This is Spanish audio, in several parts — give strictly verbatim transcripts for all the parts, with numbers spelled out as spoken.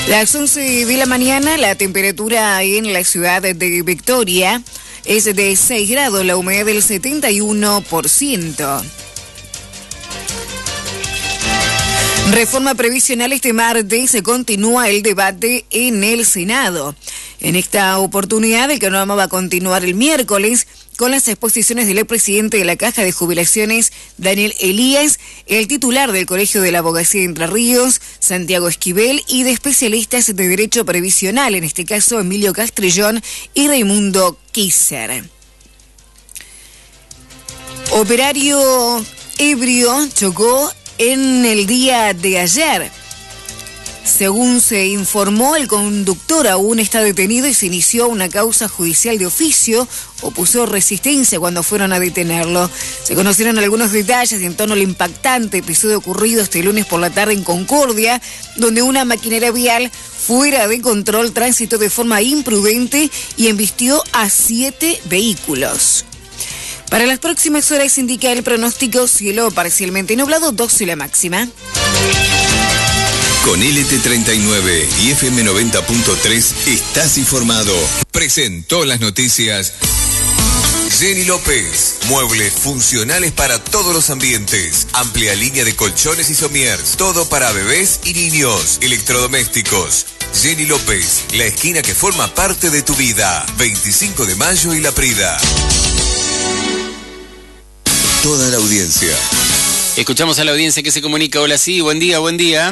Las once de la mañana, la temperatura en la ciudad de Victoria es de seis grados, la humedad del setenta y uno por ciento. Reforma previsional. Este martes se continúa el debate en el Senado. En esta oportunidad, el cronograma va a continuar el miércoles con las exposiciones del presidente de la Caja de Jubilaciones, Daniel Elías, el titular del Colegio de la Abogacía de Entre Ríos, Santiago Esquivel, y de especialistas de Derecho Previsional, en este caso Emilio Castrillón y Raimundo Kisser. Operario ebrio chocó en el día de ayer. Según se informó, el conductor aún está detenido y se inició una causa judicial de oficio. Opuso resistencia cuando fueron a detenerlo. Se conocieron algunos detalles en torno al impactante episodio ocurrido este lunes por la tarde en Concordia, donde una maquinaria vial fuera de control transitó de forma imprudente y embistió a siete vehículos. Para las próximas horas indica el pronóstico cielo parcialmente nublado, doce la máxima. Con L T treinta y nueve y F M noventa punto tres estás informado. Presentó las noticias Jenny López. Muebles funcionales para todos los ambientes. Amplia línea de colchones y somiers. Todo para bebés y niños. Electrodomésticos. Jenny López, la esquina que forma parte de tu vida. veinticinco de mayo y La Prida. Toda la audiencia. Escuchamos a la audiencia que se comunica. Hola, sí, buen día, buen día.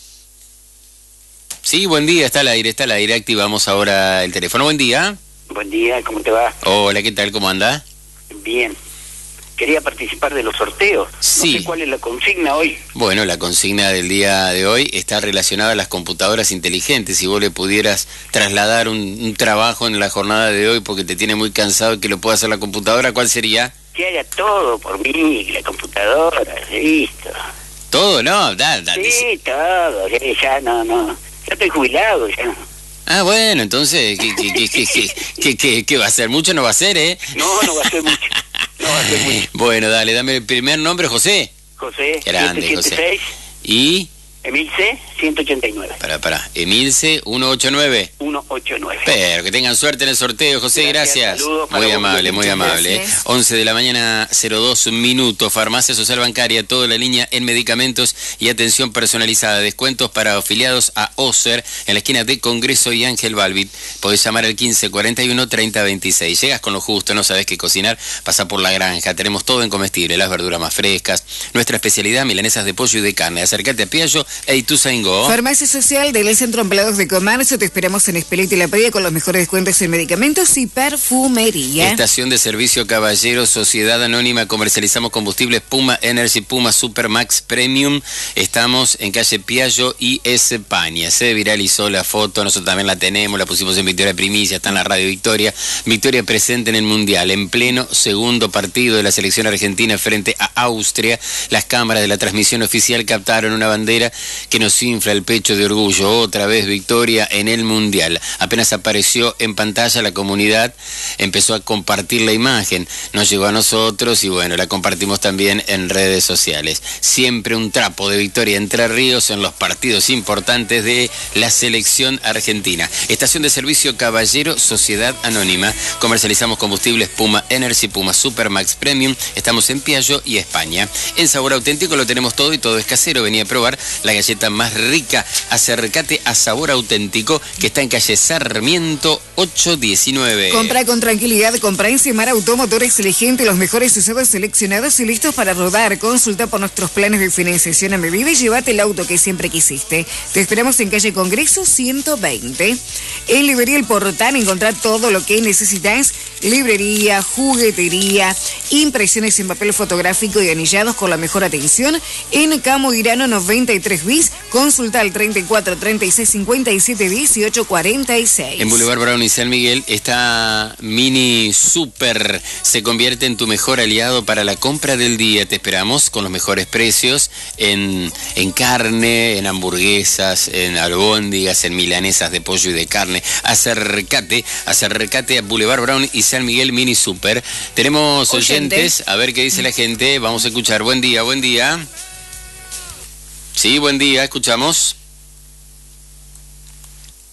Sí, buen día, está al aire, está al aire. Activamos ahora el teléfono. Buen día. Buen día, ¿cómo te va? Hola, ¿qué tal? ¿Cómo anda? Bien. Quería participar de los sorteos. Sí. No sé cuál es la consigna hoy. Bueno, la consigna del día de hoy está relacionada a las computadoras inteligentes. Si vos le pudieras trasladar un, un trabajo en la jornada de hoy porque te tiene muy cansado y que lo pueda hacer la computadora, ¿cuál sería? Que haga todo por mí, la computadora, listo. ¿Todo? No, da, da, Sí, dice. todo, ya, ya no, no. Ya estoy jubilado, ya. Ah, bueno, entonces, ¿qué, qué, qué, qué, qué, qué, qué, qué va a ser? Mucho no va a ser, ¿eh? No, no va a ser mucho. No va a ser mucho. Bueno, dale, dame el primer nombre, José. José, Grande, ciento ochenta y seis. Y... Emilce, ciento ochenta y nueve. Pará, pará. Emilce, ciento ochenta y nueve. ciento ochenta y nueve. Pero que tengan suerte en el sorteo, José, gracias. Gracias. Saludos para Muy vos, amable, muy amable. gracias. once de la mañana, cero dos minutos. Farmacia Social Bancaria, toda la línea en medicamentos y atención personalizada. Descuentos para afiliados a Oser en la esquina de Congreso y Ángel Balbit. Podés llamar al quince cuarenta y uno treinta veintiséis. Llegas con lo justo, no sabés qué cocinar, pasá por la granja. Tenemos todo en comestible, las verduras más frescas. Nuestra especialidad, milanesas de pollo y de carne. Acércate a Piaggio e Ituzaingó. Farmacia Social del Centro Empleados de Comercio. Te esperamos en Espeleta y La Prida con los mejores descuentos en medicamentos y perfumería. Estación de Servicio Caballero, Sociedad Anónima. Comercializamos combustibles Puma Energy, Puma Supermax Premium. Estamos en calle Piaggio y España. Se viralizó la foto, nosotros también la tenemos, la pusimos en Victoria Primicia, está en la radio Victoria. Victoria presente en el Mundial, en pleno segundo partido de la selección argentina frente a Austria. Las cámaras de la transmisión oficial captaron una bandera que nos infla el pecho de orgullo. Otra vez Victoria en el Mundial. Apenas apareció en pantalla, la comunidad empezó a compartir la imagen. Nos llegó a nosotros y bueno, la compartimos también en redes sociales. Siempre un trapo de Victoria Entre Ríos en los partidos importantes de la selección argentina. Estación de Servicio Caballero, Sociedad Anónima. Comercializamos combustibles Puma Energy, Puma Supermax Premium. Estamos en Piaggio y España. En Sabor Auténtico lo tenemos todo y todo es casero. Venía a probar la galleta más rica. Acércate a Sabor Auténtico, que está en calle Sarmiento ochocientos diecinueve. Compra con tranquilidad, compra en Semar Automotores Elegente, los mejores usados seleccionados y listos para rodar. Consulta por nuestros planes de financiación a medida y llévate el auto que siempre quisiste. Te esperamos en calle Congreso ciento veinte. En Librería El Portal encontrá todo lo que necesitas. Librería, juguetería, impresiones en papel fotográfico y anillados con la mejor atención. En Camo Irano noventa y tres bis, consulta al treinta y cuatro, treinta y seis, cincuenta y siete, dieciocho, cuarenta y seis. En Boulevard Brown y San Miguel, esta Mini Super se convierte en tu mejor aliado para la compra del día. Te esperamos con los mejores precios en, en carne, en hamburguesas, en albóndigas, en milanesas de pollo y de carne. Acércate, acércate a Boulevard Brown y San Miguel Mini Super. Tenemos oyentes, oyentes, a ver qué dice la gente. Vamos a escuchar. Buen día, buen día. Sí, buen día, escuchamos.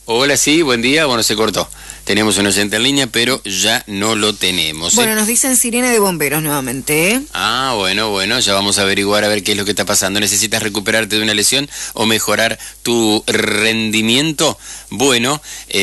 Hola, sí, buen día. Bueno, se cortó. Teníamos un oyente en línea, pero ya no lo tenemos. ¿eh? Bueno, nos dicen sirena de bomberos nuevamente, ¿eh? Ah, bueno, bueno, ya vamos a averiguar a ver qué es lo que está pasando. ¿Necesitas recuperarte de una lesión o mejorar tu rendimiento? Bueno,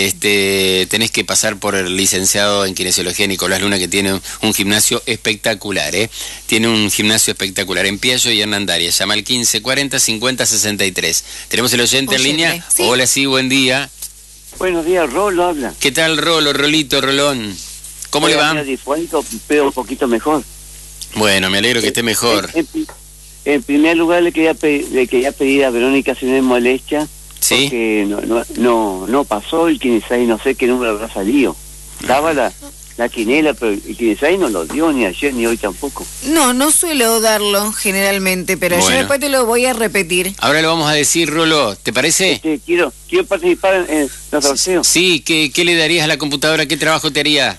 este, tenés que pasar por el licenciado en kinesiología Nicolás Luna, que tiene un gimnasio espectacular, ¿eh? Tiene un gimnasio espectacular en Piaggio y Hernandarias. Llama al quince cuarenta cincuenta sesenta y tres. Tenemos el oyente, oyente en línea. ¿Sí? Hola, sí, buen día. Buenos días, Rolo habla. ¿Qué tal, Rolo, Rolito, Rolón? ¿Cómo le va? Pero un poquito mejor. Bueno, me alegro que esté mejor. En, en, en primer lugar, le quería, pedir, le quería pedir a Verónica si no es molestia. Sí. Porque no, no, no, no pasó el Kinesai, no sé qué número habrá salido. Daba la, la quinela, pero el Kinesai no lo dio ni ayer ni hoy tampoco. No, no suelo darlo generalmente, pero bueno, yo después te lo voy a repetir. Ahora lo vamos a decir, Rolo, ¿te parece? Este, quiero quiero participar en, en los sorteos. Sí, ¿qué, ¿qué le darías a la computadora? ¿Qué trabajo te haría?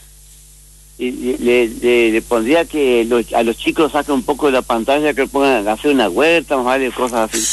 Y, le, le, le pondría que los, a los chicos saquen un poco de la pantalla, que pongan a hacer una huerta, más vale, cosas así.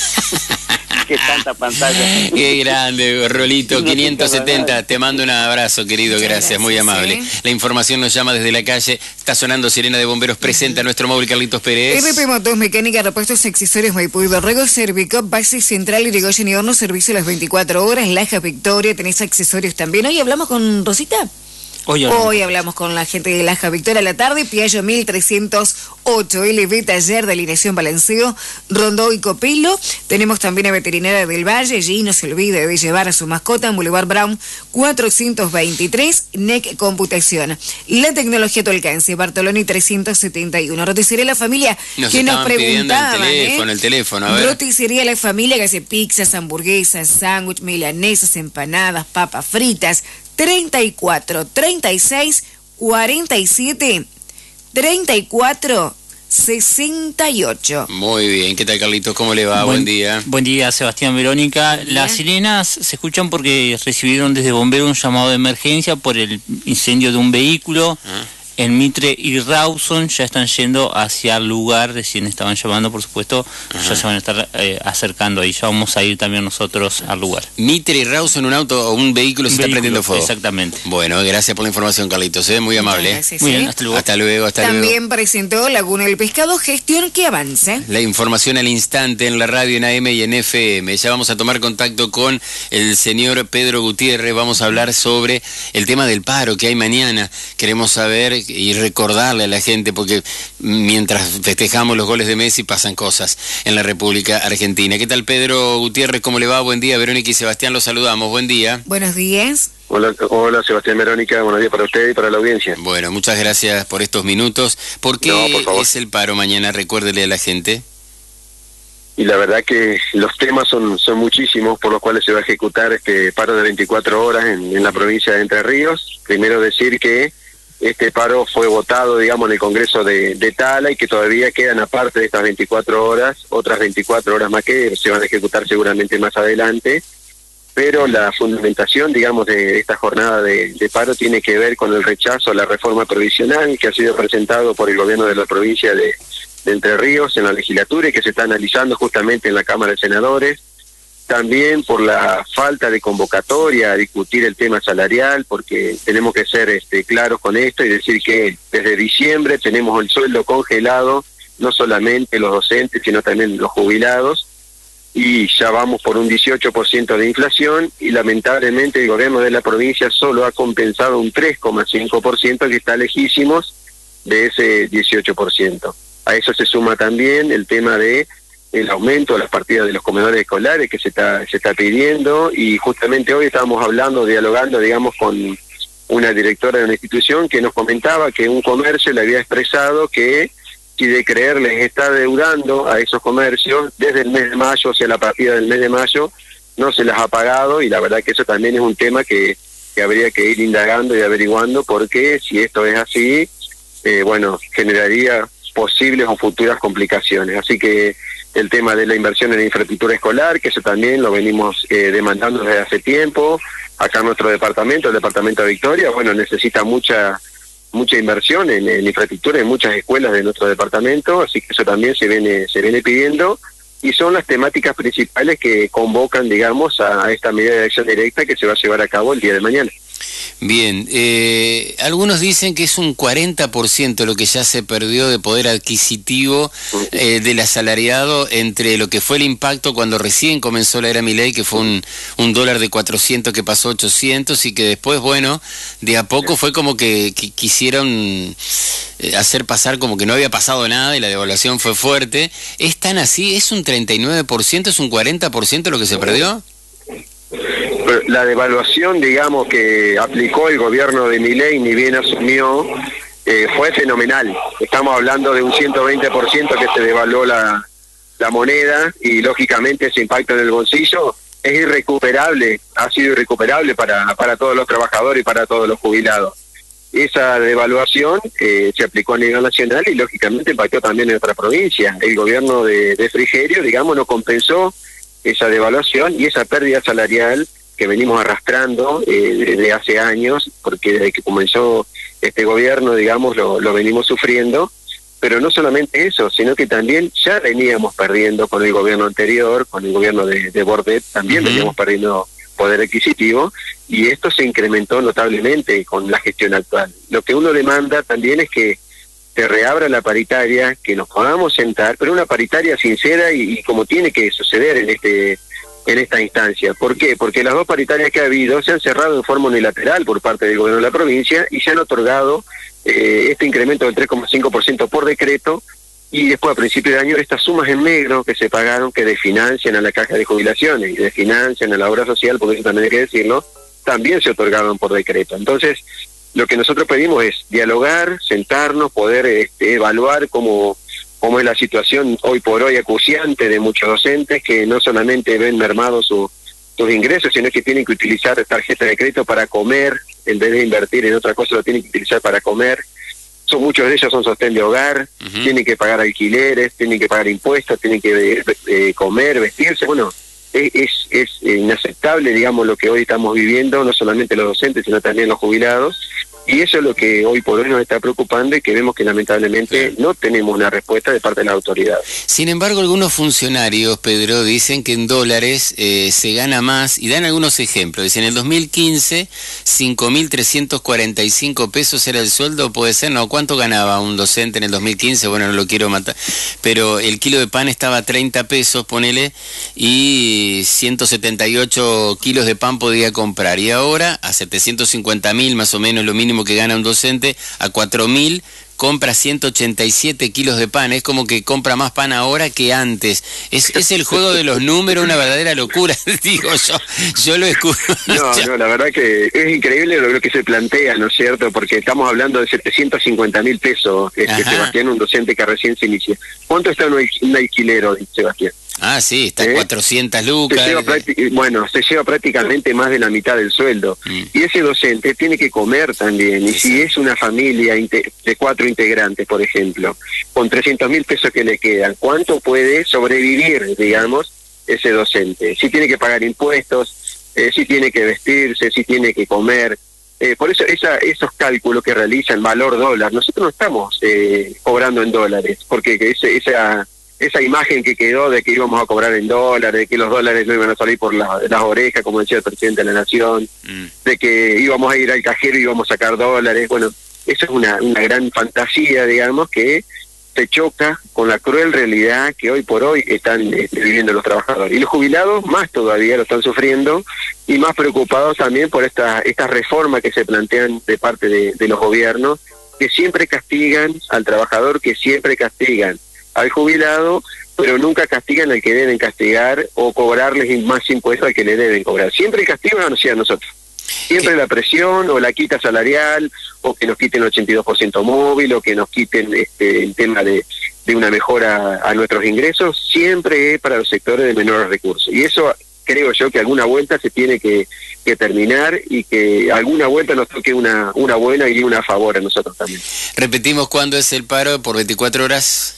Que tanta pantalla. Qué grande, Rolito, no quinientos setenta, te mando un abrazo, querido, gracias, gracias muy amable. ¿Sí? La información nos llama desde la calle, está sonando Sirena de Bomberos, presenta uh-huh. nuestro móvil Carlitos Pérez. R P Motos, mecánica, repuestos, accesorios, Maipú y Dorrego, Servicop, base central, Irigoyen y Horno, servicio a las veinticuatro horas, Laja Victoria, tenés accesorios también. Hoy hablamos con Rosita. Hoy, Hoy hablamos con la gente de Laja Victoria a la tarde, Piaggio mil trescientos ocho, L V Taller de Alineación Balanceo, Rondó y Copilo. Tenemos también a Veterinaria del Valle, allí no se olvide de llevar a su mascota, en Boulevard Brown cuatrocientos veintitrés, N E C Computación. La tecnología a tu alcance, Bartoloni trescientos setenta y uno. Roticería La Familia, nos que nos preguntaban, el teléfono, ¿eh? el teléfono, a ver. Roticería La Familia, que hace pizzas, hamburguesas, sándwich, milanesas, empanadas, papas fritas, treinta y cuatro, treinta y seis, cuarenta y siete, treinta y cuatro, sesenta y ocho. Muy bien, ¿qué tal, Carlitos? ¿Cómo le va? Buen, buen día. Buen día, Sebastián, Verónica. Las sirenas se escuchan porque recibieron desde bomberos un llamado de emergencia por el incendio de un vehículo. ¿Ah? En Mitre y Rawson ya están yendo hacia el lugar, recién estaban llamando, por supuesto, ajá, ya se van a estar eh, acercando ahí, ya vamos a ir también nosotros al lugar. Mitre y Rawson, un auto o un vehículo se un está vehículo, prendiendo fuego. Exactamente. Bueno, gracias por la información, Carlitos, ¿eh? Muy amable. Gracias, Muy ¿sí? bien, hasta luego. Hasta luego, hasta También luego. presentó Laguna del Pescado, gestión que avance. La información al instante en la radio, en A M y en F M. Ya vamos a tomar contacto con el señor Pedro Gutiérrez, vamos a hablar sobre el tema del paro que hay mañana. Queremos saber y recordar a la gente, porque mientras festejamos los goles de Messi pasan cosas en la República Argentina. ¿Qué tal, Pedro Gutiérrez? ¿Cómo le va? Buen día. Verónica y Sebastián los saludamos. Buen día. Buenos días. Hola, hola Sebastián, Verónica. Buenos días para usted y para la audiencia. Bueno, muchas gracias por estos minutos. ¿Por qué no, por es el paro mañana? Recuérdele a la gente. Y la verdad que los temas son son muchísimos por los cuales se va a ejecutar este paro de veinticuatro horas en, en la provincia de Entre Ríos. Primero decir que este paro fue votado, digamos, en el Congreso de, de Tala y que todavía quedan, aparte de estas veinticuatro horas, otras veinticuatro horas más que se van a ejecutar seguramente más adelante. Pero la fundamentación, digamos, de esta jornada de, de paro tiene que ver con el rechazo a la reforma provisional que ha sido presentado por el gobierno de la provincia de, de Entre Ríos en la legislatura y que se está analizando justamente en la Cámara de Senadores. También por la falta de convocatoria a discutir el tema salarial, porque tenemos que ser este, claros con esto y decir que desde diciembre tenemos el sueldo congelado, no solamente los docentes, sino también los jubilados, y ya vamos por un dieciocho por ciento de inflación, y lamentablemente el gobierno de la provincia solo ha compensado un tres coma cinco por ciento, que está lejísimos de ese dieciocho por ciento. A eso se suma también el tema de el aumento de las partidas de los comedores escolares que se está se está pidiendo, y justamente hoy estábamos hablando, dialogando, digamos, con una directora de una institución que nos comentaba que un comercio le había expresado que si de creer les está deudando a esos comercios desde el mes de mayo, o sea, la partida del mes de mayo, no se las ha pagado, y la verdad que eso también es un tema que, que habría que ir indagando y averiguando, porque si esto es así, eh, bueno, generaría posibles o futuras complicaciones. Así que el tema de la inversión en la infraestructura escolar, que eso también lo venimos eh, demandando desde hace tiempo. Acá nuestro departamento, el departamento de Victoria, bueno, necesita mucha mucha inversión en, en infraestructura en muchas escuelas de nuestro departamento, así que eso también se viene se viene pidiendo. y son las temáticas principales que convocan, digamos, a, a esta medida de acción directa que se va a llevar a cabo el día de mañana. Bien, eh, algunos dicen que es un cuarenta por ciento lo que ya se perdió de poder adquisitivo eh, del asalariado entre lo que fue el impacto cuando recién comenzó la era Milei, que fue un, un dólar de cuatrocientos que pasó a ochocientos, y que después, bueno, de a poco fue como que, que quisieron eh, hacer pasar como que no había pasado nada y la devaluación fue fuerte. ¿Es tan así? ¿Es un treinta y nueve por ciento? ¿Es un cuarenta por ciento lo que se perdió? La devaluación, digamos, que aplicó el gobierno de Milei, ni bien asumió, eh, fue fenomenal. Estamos hablando de un ciento veinte por ciento que se devaluó la, la moneda, y lógicamente ese impacto en el bolsillo es irrecuperable, ha sido irrecuperable para, para todos los trabajadores y para todos los jubilados. Esa devaluación eh, se aplicó a nivel nacional y lógicamente impactó también en nuestra provincia. El gobierno de, de Frigerio, digamos, no compensó esa devaluación y esa pérdida salarial que venimos arrastrando eh, desde hace años, porque desde que comenzó este gobierno, digamos, lo, lo venimos sufriendo, pero no solamente eso, sino que también ya veníamos perdiendo con el gobierno anterior, con el gobierno de, de Bordet, también uh-huh. veníamos perdiendo poder adquisitivo, y esto se incrementó notablemente con la gestión actual. Lo que uno demanda también es que se reabra la paritaria, que nos podamos sentar, pero una paritaria sincera y, y como tiene que suceder en este en esta instancia. ¿Por qué? Porque las dos paritarias que ha habido se han cerrado en forma unilateral por parte del gobierno de la provincia y se han otorgado eh, este incremento del tres coma cinco por ciento por decreto, y después a principio de año estas sumas en negro que se pagaron, que desfinancian a la caja de jubilaciones y desfinancian a la obra social, porque eso también hay que decirlo, también se otorgaron por decreto. Entonces, lo que nosotros pedimos es dialogar, sentarnos, poder este, evaluar cómo, cómo es la situación hoy por hoy acuciante de muchos docentes que no solamente ven mermados su, sus ingresos, sino que tienen que utilizar tarjeta de crédito para comer, en vez de invertir en otra cosa lo tienen que utilizar para comer. Son, muchos de ellos son sostén de hogar, uh-huh. tienen que pagar alquileres, tienen que pagar impuestos, tienen que eh, comer, vestirse. Bueno, es, es inaceptable, digamos, lo que hoy estamos viviendo, no solamente los docentes, sino también los jubilados, y eso es lo que hoy por hoy nos está preocupando y que vemos que lamentablemente sí. no tenemos una respuesta de parte de las autoridades. Sin embargo, algunos funcionarios, Pedro, dicen que en dólares eh, se gana más, y dan algunos ejemplos. Dicen, en el dos mil quince, cinco mil trescientos cuarenta y cinco pesos era el sueldo, puede ser, ¿no? ¿Cuánto ganaba un docente en el dos mil quince? Bueno, no lo quiero matar, pero el kilo de pan estaba a treinta pesos, ponele, y ciento setenta y ocho kilos de pan podía comprar, y ahora a setecientos cincuenta mil más o menos, lo mínimo que gana un docente, a cuatro mil compra ciento ochenta y siete kilos de pan. Es como que compra más pan ahora que antes. Es, es el juego de los números, una verdadera locura, digo yo. Yo lo escucho. No, no, la verdad que es increíble lo, lo que se plantea, ¿no es cierto? Porque estamos hablando de setecientos cincuenta mil pesos, este, Sebastián, un docente que recién se inicia. ¿Cuánto está un, un alquilero, Sebastián? Ah, sí, está ¿Eh? cuatrocientas lucas. Se lleva bueno, se lleva prácticamente más de la mitad del sueldo. Mm. Y ese docente tiene que comer también. Y sí, si sí. es una familia de cuatro integrantes, por ejemplo, con trescientos mil pesos que le quedan, ¿cuánto puede sobrevivir, digamos, ese docente? Si tiene que pagar impuestos, eh, si tiene que vestirse, si tiene que comer. Eh, por eso esa, esos cálculos que realizan valor dólar, nosotros no estamos eh, cobrando en dólares, porque ese, esa... esa imagen que quedó de que íbamos a cobrar en dólares, de que los dólares no iban a salir por la, las orejas, como decía el presidente de la Nación, mm. de que íbamos a ir al cajero y íbamos a sacar dólares. Bueno, eso es una, una gran fantasía, digamos, que se choca con la cruel realidad que hoy por hoy están este, viviendo los trabajadores. Y los jubilados más todavía lo están sufriendo, y más preocupados también por esta, estas reformas que se plantean de parte de, de los gobiernos, que siempre castigan al trabajador, que siempre castigan al jubilado, pero nunca castigan al que deben castigar o cobrarles más impuestos al que le deben cobrar. Siempre el castigo es hacia nosotros. Siempre ¿Qué? La presión o la quita salarial, o que nos quiten el ochenta y dos por ciento móvil, o que nos quiten este, el tema de, de una mejora a nuestros ingresos, siempre es para los sectores de menores recursos. Y eso creo yo que alguna vuelta se tiene que, que terminar, y que alguna vuelta nos toque una, una buena y una a favor a nosotros también. Repetimos, ¿cuándo es el paro? ¿Por veinticuatro horas?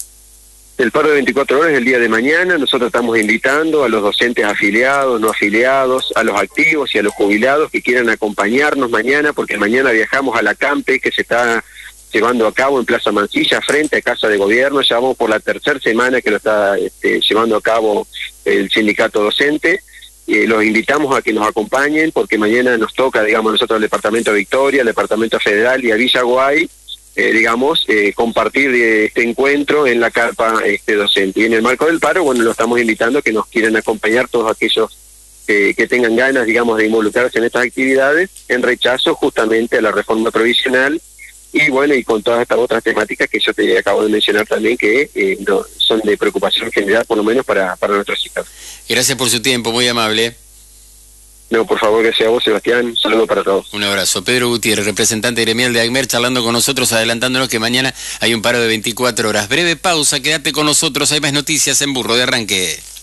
El paro de veinticuatro horas es el día de mañana. Nosotros estamos invitando a los docentes afiliados, no afiliados, a los activos y a los jubilados que quieran acompañarnos mañana, porque mañana viajamos a la CAMPE, que se está llevando a cabo en Plaza Mansilla, frente a Casa de Gobierno. Ya vamos por la tercera semana que lo está este, llevando a cabo el sindicato docente. Eh, los invitamos a que nos acompañen, porque mañana nos toca, digamos, nosotros el Departamento de Victoria, el Departamento Federal y a Villaguay, eh, digamos, eh, compartir este encuentro en la carpa este, docente. Y en el marco del paro, bueno, lo estamos invitando a que nos quieran acompañar todos aquellos que, que tengan ganas, digamos, de involucrarse en estas actividades, en rechazo justamente a la reforma provisional. Y bueno, y con todas estas otras temáticas que yo te acabo de mencionar también, que eh, no, son de preocupación general, por lo menos para, para nuestros hijos. Gracias por su tiempo, muy amable. No, por favor, gracias a vos, Sebastián. Saludos para todos. Un abrazo. Pedro Gutiérrez, representante gremial de ACMER, charlando con nosotros, adelantándonos que mañana hay un paro de veinticuatro horas. Breve pausa, quédate con nosotros, hay más noticias en Burro de Arranque.